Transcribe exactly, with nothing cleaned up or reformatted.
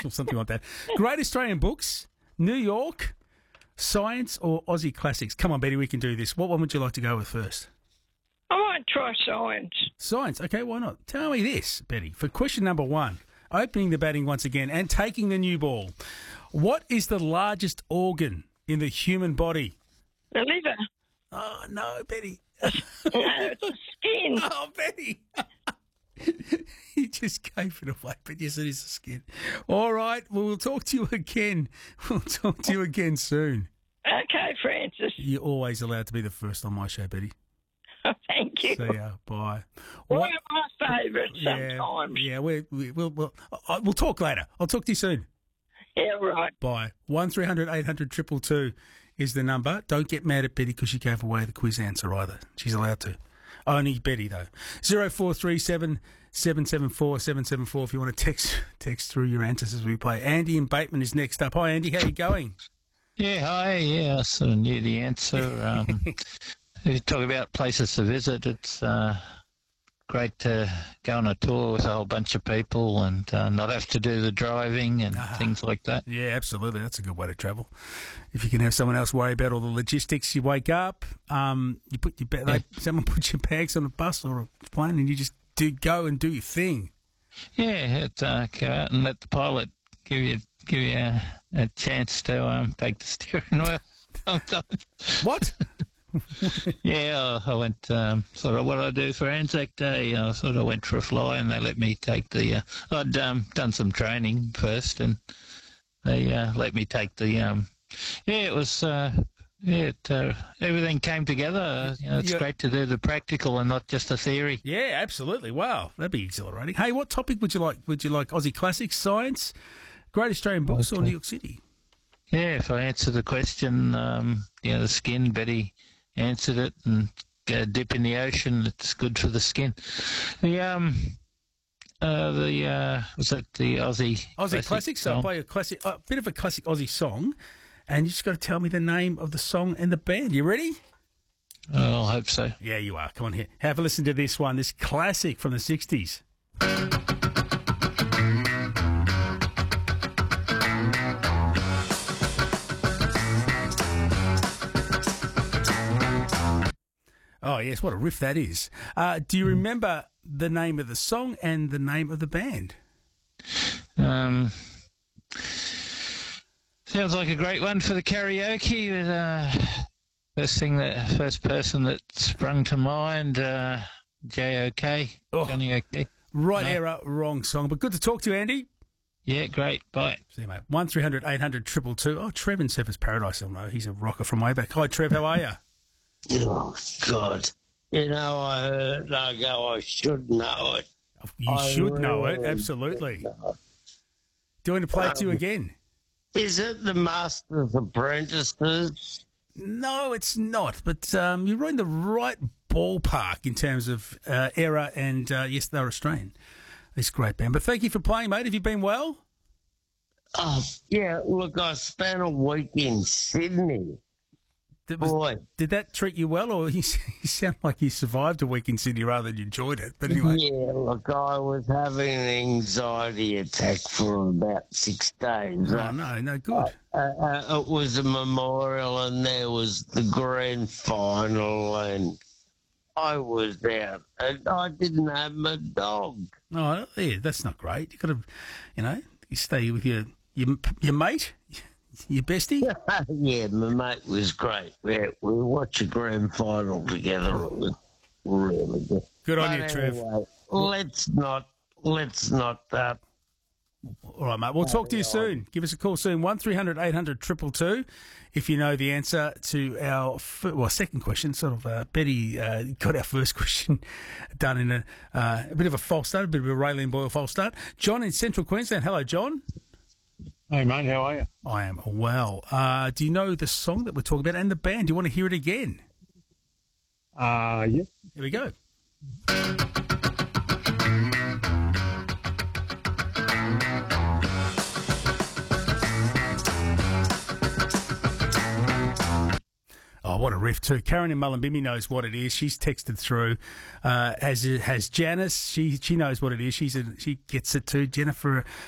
or something like that. Great Australian books, New York, science, or Aussie classics? Come on, Betty, we can do this. What one would you like to go with first? I might try science. Science. Okay, why not? Tell me this, Betty. For question number one, opening the batting once again and taking the new ball. What is the largest organ in the human body? The liver. Oh, no, Betty. No, it's the skin. Oh, Betty. You just gave it away, but yes, it is the skin. All right, well, we'll talk to you again. We'll talk to you again soon. Okay, Francis. You're always allowed to be the first on my show, Betty. Thank you. See ya. Bye. One What- of my favourites yeah, sometimes. yeah, we, we, we'll, we'll, I- we'll talk later. I'll talk to you soon. Yeah, right. Bye. one three hundred eight hundred two two two is the number. Don't get mad at Betty because she gave away the quiz answer either. She's allowed to. Only Betty, though. zero four three seven seven seven four seven seven four if you want to text text through your answers as we play. Andy in Bateman is next up. Hi, Andy. How you going? Yeah, hi. Yeah, I sort of knew the answer. Um, you talk about places to visit. It's uh, great to go on a tour with a whole bunch of people and uh, not have to do the driving and Ah. things like that. Yeah, absolutely. That's a good way to travel. If you can have someone else worry about all the logistics, you wake up, um, you put your ba- they, someone puts your bags on a bus or a plane, and you just do go and do your thing. Yeah, it, uh, go out and let the pilot give you give you a, a chance to um, take the steering wheel. Sometimes. What? Yeah, I went um, sort of what I do for Anzac Day. I sort of went for a fly, and they let me take the. Uh, I'd um, done some training first, and they uh, let me take the. Um, yeah, it was. Uh, yeah, it, uh, everything came together. You know, it's Yeah. great to do the practical and not just the theory. Yeah, absolutely. Wow, that'd be exhilarating. Hey, what topic would you like? Would you like Aussie classics, science, Great Australian books, or Okay. New York City? Yeah, if I answer the question, um, you know, the skin, Betty answered it, and go dip in the ocean, it's good for the skin. The, um, uh, the, uh, was that the Aussie? Aussie classics. So I'll song? play a classic, a bit of a classic Aussie song, and you just got to tell me the name of the song and the band. You ready? Oh, I hope so. Yeah, you are. Come on here. Have a listen to this one. This classic from the sixties. Oh, yes, what a riff that is. Uh, do you remember the name of the song and the name of the band? Um, sounds like a great one for the karaoke. With, uh, first thing that, first person that sprung to mind, uh, J O K, Oh. Johnny O K. Right No. era, wrong song. But good to talk to you, Andy. Yeah, great. Bye. See you, mate. one three hundred eight hundred two two two. Oh, Trev in Surfers Paradise, I'll know. He's a rocker from way back. Hi, Trev, how are you? Oh, God. You know, I heard I go, I should know it. You I should know it, really absolutely. should know it. Do you want to play it to you again? Is it the Master's Apprentices? No, it's not. But um, you're in the right ballpark in terms of uh, era, and uh, yes, they're Australian. This great band. But thank you for playing, mate. Have you been well? Oh, yeah, look, I spent a week in Sydney. Did, was- Boy, did that treat you well, or you, you sound like you survived a week in Sydney rather than you enjoyed it? But anyway, yeah, look, I was having an anxiety attack for about six days. oh, no, no, good. Uh, uh, it was a memorial, and there was the grand final, and I was out, and I didn't have my dog. Oh, yeah, that's not great. You got to, you know, you stay with your your, your mate, your bestie. Yeah, my mate was great. We, we watched a grand final together. It was really good. Good on But you, Trev. anyway, let's not, let's not, uh, All right, mate. We'll talk to you soon. Give us a call soon. one three hundred eight hundred two two two if you know the answer to our fir- well second question. Sort of uh, Betty uh, got our first question done in a, uh, a bit of a false start, a bit of a Raylene Boyle false start. John in Central Queensland. Hello, John. Hey, mate, how are you? I am well. Uh, do you know the song that we're talking about and the band? Do you want to hear it again? Uh, yeah. Here we go. Oh, what a riff too. Karen in Mullumbimby knows what it is. She's texted through, uh, as it has Janice. She she knows what it is. She's a, she gets it too. Jennifer